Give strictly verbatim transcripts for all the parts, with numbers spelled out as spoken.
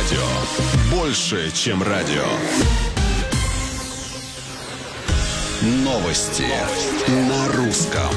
Радио. Больше, чем радио. Новости на русском.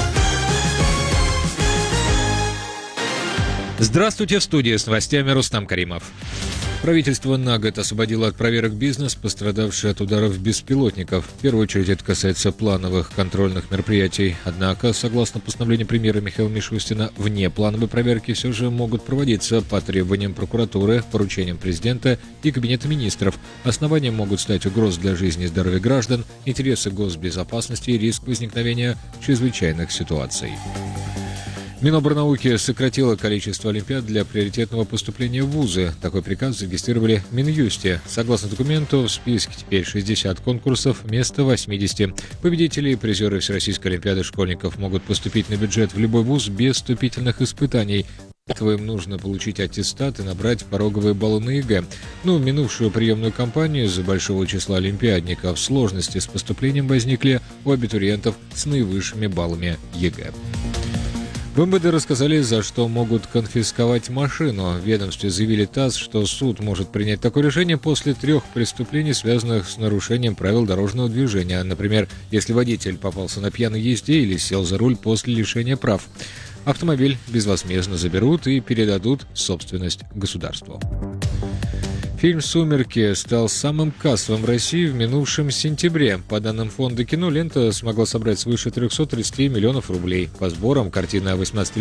Здравствуйте, в студии с новостями Рустам Каримов. Правительство на год освободило от проверок бизнес, пострадавший от ударов беспилотников. В первую очередь это касается плановых контрольных мероприятий. Однако, согласно постановлению премьера Михаила Мишустина, внеплановые проверки все же могут проводиться по требованиям прокуратуры, поручениям президента и Кабинета министров. Основанием могут стать угрозы для жизни и здоровья граждан, интересы госбезопасности и риск возникновения чрезвычайных ситуаций. Минобрнауки сократило количество олимпиад для приоритетного поступления в вузы. Такой приказ зарегистрировали в Минюсте. Согласно документу, в списке теперь шестьдесят конкурсов вместо восьмидесяти. Победители и призеры Всероссийской олимпиады школьников могут поступить на бюджет в любой вуз без вступительных испытаний. Для этого им нужно получить аттестат и набрать пороговые баллы на ЕГЭ. Но в минувшую приемную кампанию из-за большого числа олимпиадников сложности с поступлением возникли у абитуриентов с наивысшими баллами ЕГЭ. В эм вэ дэ рассказали, за что могут конфисковать машину. В ведомстве заявили ТАСС, что суд может принять такое решение после трех преступлений, связанных с нарушением правил дорожного движения. Например, если водитель попался на пьяной езде или сел за руль после лишения прав. Автомобиль безвозмездно заберут и передадут собственность государству. Фильм «Сумерки» стал самым кассовым в России в минувшем сентябре. По данным фонда кино, лента смогла собрать свыше трехсот тридцати миллионов рублей. По сборам картина восемнадцати